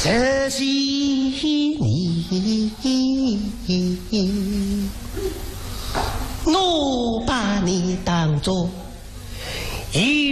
这些年，我把你当作一